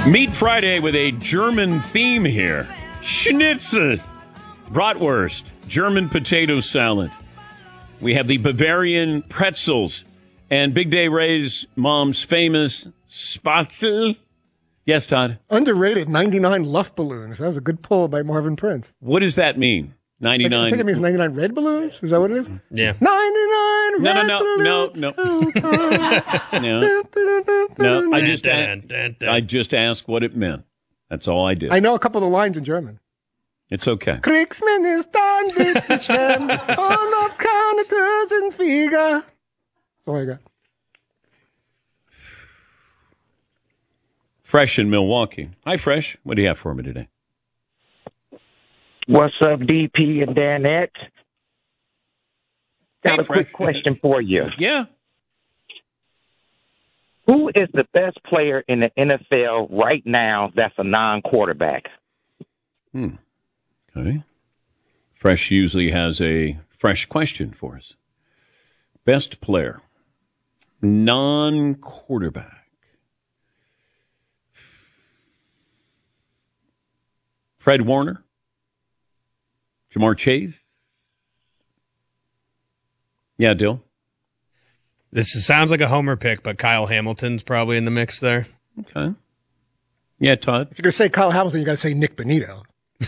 Meat Friday with a German theme here. Schnitzel, bratwurst, German potato salad. We have the Bavarian pretzels and Big Day Ray's mom's famous Spatzel. Yes, Todd? Underrated 99 Luftballons. That was a good pull by Marvin Prince. What does that mean? 99? I think it means 99 red balloons. Is that what it is? Yeah. 99 red balloons. No. No, I just asked what it meant. That's all I did. I know a couple of the lines in German. It's okay. Kriegsmann ist dann Witzchen und auf keine Dosenflieger. That's all I got. Fresh in Milwaukee. Hi, Fresh. What do you have for me today? What's up, DP and Danette? Got Hey, a quick Fresh. question for you. Yeah. Who is the best player in the NFL right now that's a non-quarterback? Okay. Fresh usually has a fresh question for us. Best player, non-quarterback. Fred Warner? Jamar Chase? Yeah, Dill? This sounds like a homer pick, but Kyle Hamilton's probably in the mix there. Okay. Yeah, Todd? If you're going to say Kyle Hamilton, you got to say Nick Bonito.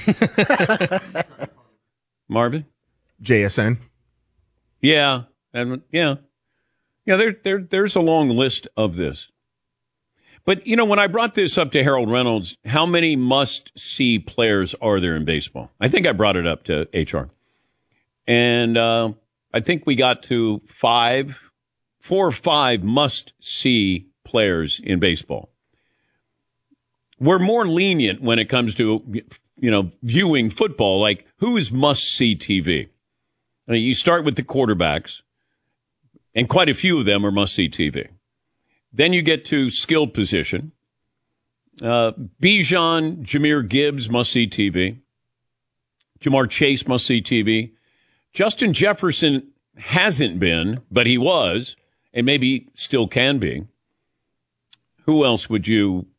Marvin? JSN. Yeah. And yeah. Yeah, there's a long list of this. But, you know, when I brought this up to Harold Reynolds, how many must-see players are there in baseball? I think I brought it up to HR. And I think we got to 4 or 5 must-see players in baseball. We're more lenient when it comes to, you know, viewing football. Like, who is must-see TV? I mean, you start with the quarterbacks, and quite a few of them are must-see TV. Then you get to skilled position. Bijan, Jahmyr Gibbs, must-see TV. Jamar Chase, must-see TV. Justin Jefferson hasn't been, but he was, and maybe still can be. Who else would you...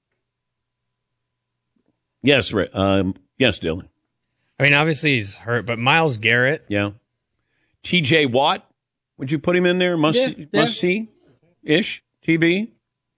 Yes, yes, Dylan. I mean, obviously he's hurt, but Myles Garrett. Yeah. T.J. Watt, would you put him in there? Must-see-ish TV?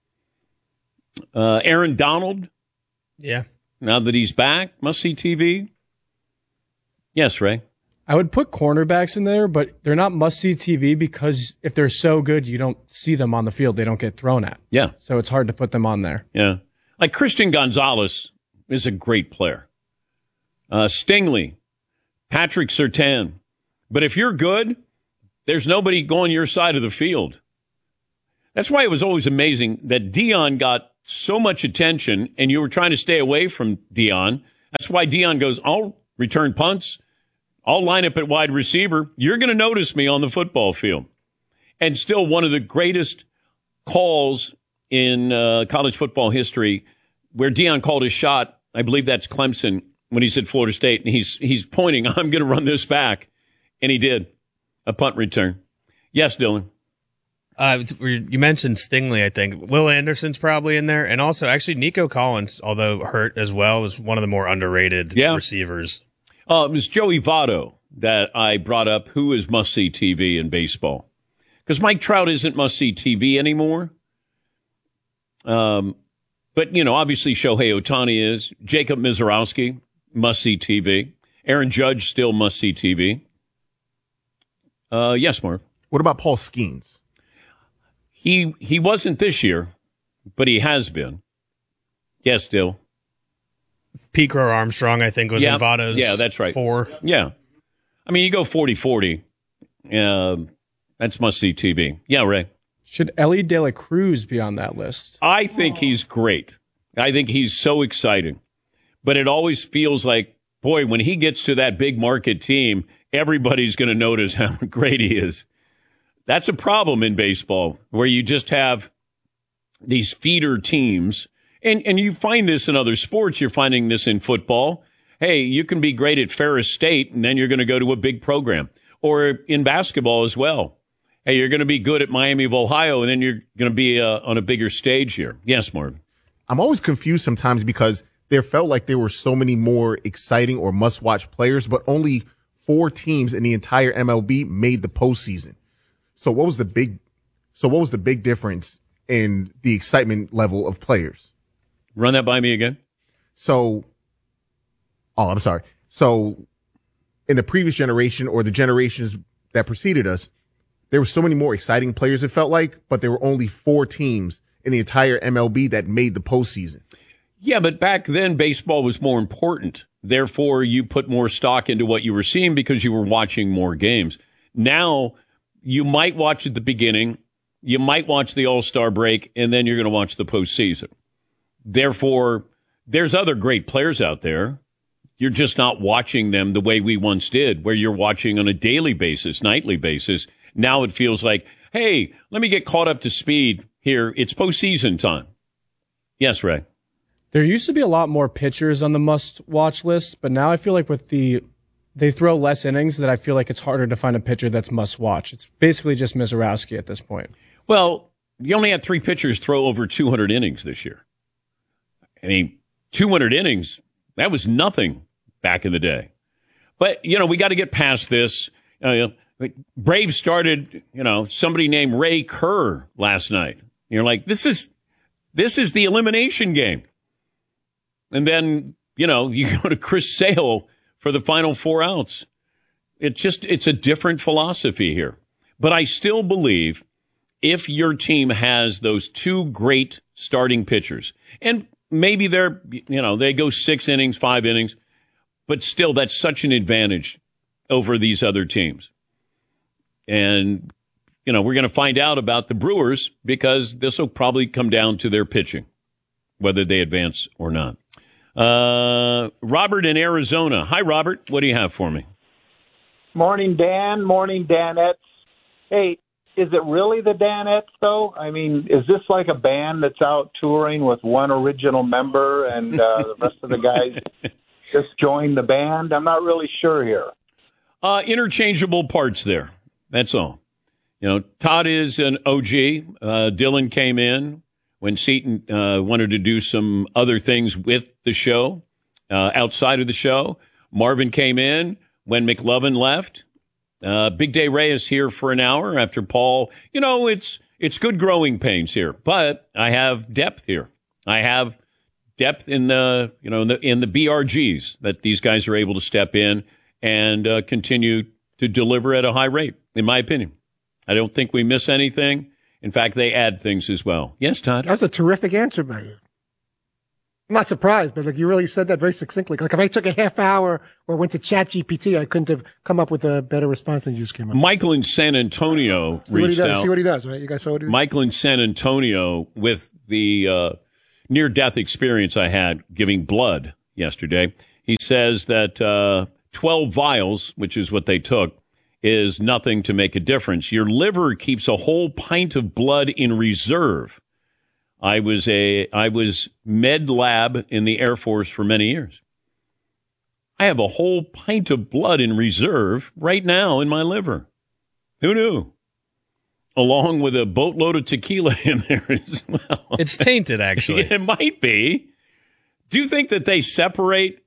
Aaron Donald, Yeah. now that he's back, must-see TV? Yes, Ray. I would put cornerbacks in there, but they're not must-see TV because if they're so good, you don't see them on the field. They don't get thrown at. Yeah, So it's hard to put them on there. yeah. Like Christian Gonzalez is a great player. Stingley, Patrick Surtain. But if you're good, there's nobody going your side of the field. That's why it was always amazing that Dion got so much attention and you were trying to stay away from Dion. That's why Dion goes, I'll return punts. I'll line up at wide receiver. You're going to notice me on the football field. And still one of the greatest calls in college football history where Dion called his shot. I believe that's Clemson when he's at Florida State. And he's pointing, I'm going to run this back. And he did. A punt return. Yes, Dylan. You mentioned Stingley, I think. Will Anderson's probably in there. And also, actually, Nico Collins, although hurt as well, was one of the more underrated receivers. It was Joey Votto that I brought up, who is must-see TV in baseball. Because Mike Trout isn't must-see TV anymore. But, you know, obviously Shohei Ohtani is. Jacob Mizorowski, must-see TV. Aaron Judge, still must-see TV. Yes, Marv. What about Paul Skeens? He wasn't this year, but he has been. Yes, Dill. Picro Armstrong, I think, was in Votto's. Yeah, that's right. 4. Yeah. I mean, you go 40-40. That's must-see TV. Yeah, Ray. Should Ellie De La Cruz be on that list? I think he's great. I think he's so exciting. But it always feels like, boy, when he gets to that big market team, everybody's going to notice how great he is. That's a problem in baseball, where you just have these feeder teams. And you find this in other sports. You're finding this in football. Hey, you can be great at Ferris State, and then you're going to go to a big program. Or in basketball as well. Hey, you're going to be good at Miami of Ohio, and then you're going to be on a bigger stage here. Yes, Marvin. I'm always confused sometimes because there felt like there were so many more exciting or must-watch players, but only 4 teams in the entire MLB made the postseason. So what was the big difference in the excitement level of players? Run that by me again. I'm sorry. So in the previous generation or the generations that preceded us, there were so many more exciting players, it felt like, but there were only 4 teams in the entire MLB that made the postseason. Yeah, but back then baseball was more important. Therefore, you put more stock into what you were seeing because you were watching more games. Now, you might watch at the beginning, you might watch the All-Star break, and then you're going to watch the postseason. Therefore, there's other great players out there. You're just not watching them the way we once did, where you're watching on a daily basis, nightly basis. Now it feels like, hey, let me get caught up to speed here. It's postseason time. Yes, Ray. There used to be a lot more pitchers on the must-watch list, but now I feel like they throw less innings that I feel like it's harder to find a pitcher that's must-watch. It's basically just Mizorowski at this point. Well, you only had 3 pitchers throw over 200 innings this year. I mean, 200 innings, that was nothing back in the day. But, we got to get past this. Braves started, somebody named Ray Kerr last night. You're like, this is the elimination game. And then, you go to Chris Sale for the final 4 outs. It's a different philosophy here. But I still believe if your team has those 2 great starting pitchers, and maybe they go 6 innings, 5 innings, but still that's such an advantage over these other teams. And, we're going to find out about the Brewers because this will probably come down to their pitching, whether they advance or not. Robert in Arizona. Hi, Robert. What do you have for me? Morning, Dan. Morning, Danettes. Hey, is it really the Danettes, though? I mean, is this like a band that's out touring with one original member and the rest of the guys just joined the band? I'm not really sure here. Interchangeable parts there. That's all. Todd is an OG. Dylan came in when Seton wanted to do some other things with the show, outside of the show. Marvin came in when McLovin left. Big Day Ray is here for an hour after Paul. It's good growing pains here, but I have depth here. I have depth in the BRGs that these guys are able to step in and continue to deliver at a high rate, in my opinion. I don't think we miss anything. In fact, they add things as well. Yes, Todd? That's a terrific answer by you. I'm not surprised, but you really said that very succinctly. Like if I took a half hour or went to ChatGPT, I couldn't have come up with a better response than you just came up with. Michael in San Antonio reached out. See what he does, right? You guys saw what he did? Michael in San Antonio, with the near-death experience I had giving blood yesterday, he says that 12 vials, which is what they took, is nothing to make a difference. Your liver keeps a whole pint of blood in reserve. I was med lab in the Air Force for many years. I have a whole pint of blood in reserve right now in my liver. Who knew? Along with a boatload of tequila in there as well. It's tainted, actually. It might be. Do you think that they separate,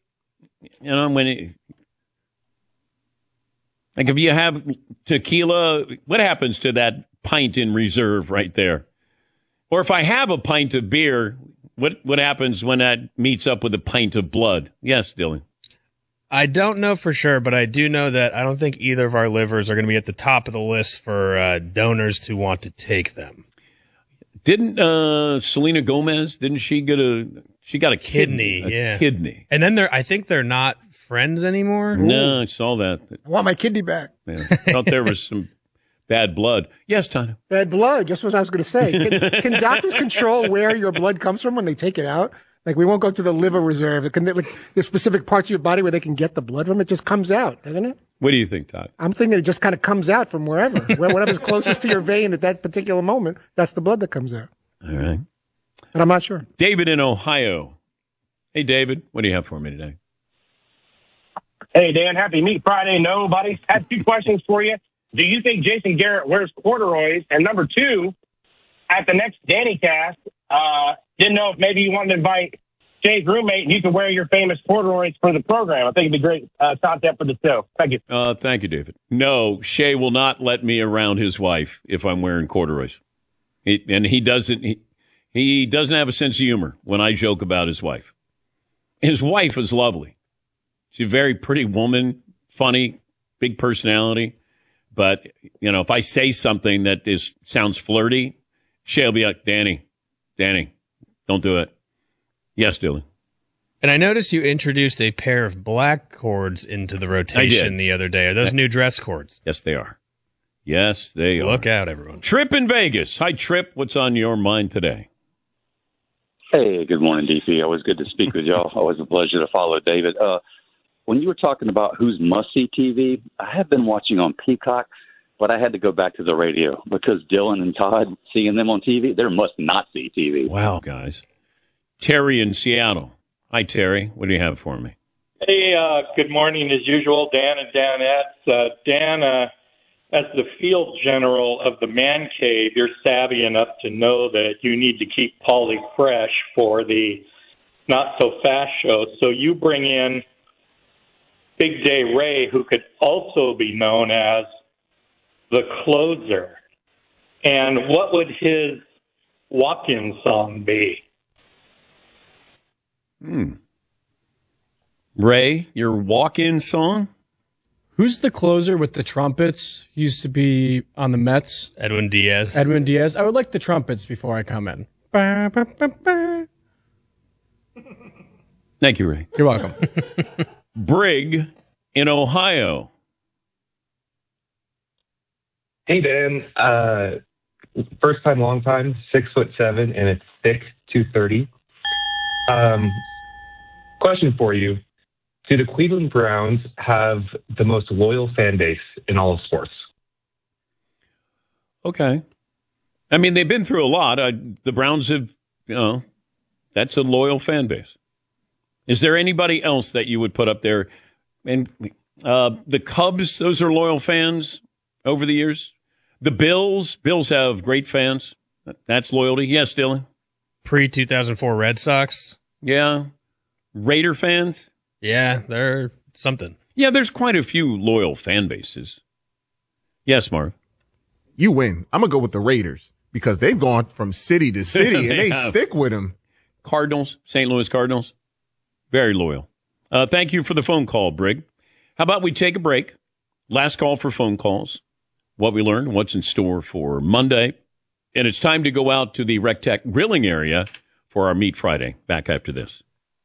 like if you have tequila, what happens to that pint in reserve right there? Or if I have a pint of beer, what happens when that meets up with a pint of blood? Yes, Dylan. I don't know for sure, but I do know that I don't think either of our livers are going to be at the top of the list for donors to want to take them. Didn't Selena Gomez, she got a kidney? Yeah. Kidney. And then I think they're not friends anymore. No, I saw that. I want my kidney back. Yeah. Thought there was some bad blood. Yes, Tana. Bad blood, just what I was going to say. Can doctors control where your blood comes from when they take it out? Like, we won't go to the liver reserve. There's specific parts of your body where they can get the blood from. It just comes out, doesn't it? What do you think, Todd? I'm thinking it just kind of comes out from wherever. Whatever's closest to your vein at that particular moment, that's the blood that comes out. All right. And I'm not sure. David in Ohio. Hey, David, what do you have for me today? Hey, Dan, happy Meat Friday. No, buddy. I have 2 questions for you. Do you think Jason Garrett wears corduroys? And number 2, at the next Danny cast, Didn't know if maybe you wanted to invite Shay's roommate and you could wear your famous corduroys for the program. I think it'd be great content for the show. Thank you. Thank you, David. No, Shay will not let me around his wife if I'm wearing corduroys. He doesn't have a sense of humor when I joke about his wife. His wife is lovely. She's a very pretty woman, funny, big personality. But, if I say something that sounds flirty, Shay'll be like, Danny, don't do it. Yes, Dylan. And I noticed you introduced a pair of black cords into the rotation the other day. Are those new dress cords? Yes, they are. Yes, they are. Look out, everyone. Trip in Vegas. Hi, Trip. What's on your mind today? Hey, good morning, DC. Always good to speak with y'all. Always a pleasure to follow David. When you were talking about who's must-see TV, I have been watching on Peacock, but I had to go back to the radio because Dylan and Todd, seeing them on TV, they're must-not-see TV. Wow, guys. Terry in Seattle. Hi, Terry. What do you have for me? Hey, good morning as usual, Dan and Danettes. Dan, as the field general of the Man Cave, you're savvy enough to know that you need to keep Paulie fresh for the Not So Fast show. So you bring in Big Day Ray, who could also be known as the closer. And what would his walk-in song be? Ray, your walk-in song? Who's the closer with the trumpets? He used to be on the Mets. Edwin Diaz. I would like the trumpets before I come in. Ba, ba, ba, ba. Thank you, Ray. You're welcome. Brig in Ohio. Hey, Dan. First time, long time, 6'7", and it's thick, 230. Question for you. Do the Cleveland Browns have the most loyal fan base in all of sports? Okay. I mean, they've been through a lot. The Browns have, that's a loyal fan base. Is there anybody else that you would put up there? And the Cubs, those are loyal fans over the years. The Bills have great fans. That's loyalty. Yes, Dylan? Pre-2004 Red Sox. Yeah. Raider fans? Yeah, they're something. Yeah, there's quite a few loyal fan bases. Yes, Marv? You win. I'm going to go with the Raiders because they've gone from city to city and they stick with them. Cardinals, St. Louis Cardinals, very loyal. Thank you for the phone call, Brig. How about we take a break? Last call for phone calls. What we learned, what's in store for Monday. And it's time to go out to the RecTech grilling area for our Meat Friday. Back after this.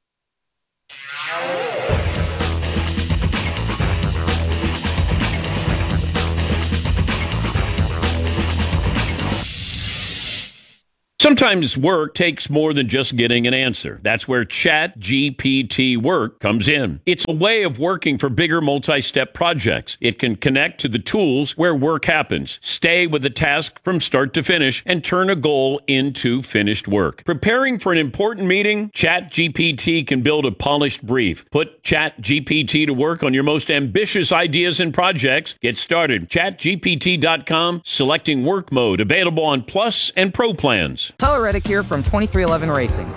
Sometimes work takes more than just getting an answer. That's where ChatGPT Work comes in. It's a way of working for bigger multi-step projects. It can connect to the tools where work happens, stay with the task from start to finish, and turn a goal into finished work. Preparing for an important meeting? ChatGPT can build a polished brief. Put ChatGPT to work on your most ambitious ideas and projects. Get started. ChatGPT.com, selecting work mode, available on Plus and Pro plans. Tyler Reddick here from 2311 Racing.